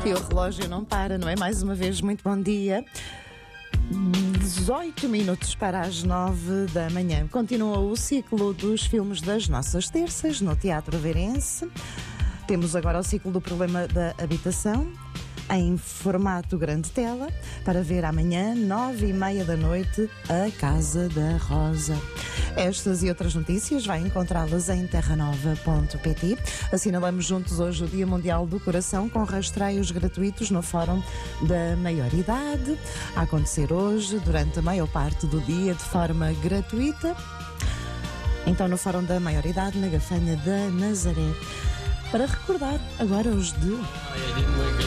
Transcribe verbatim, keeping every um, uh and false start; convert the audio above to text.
E o relógio não para, não é? Mais uma vez, muito bom dia. dezoito minutos para as nove da manhã. Continua o ciclo dos filmes das nossas terças no Teatro Aveirense. Temos agora o ciclo do problema da habitação em formato grande tela para ver amanhã, nove e meia da noite, A Casa da Rosa. Estas e outras notícias vai encontrá-las em terra nova ponto pt. Assinalamos juntos hoje o Dia Mundial do Coração com rastreios gratuitos no Fórum da Maioridade. A acontecer hoje, durante a maior parte do dia, de forma gratuita. Então, no Fórum da Maioridade, na Gafanha da Nazaré. Para recordar agora os de...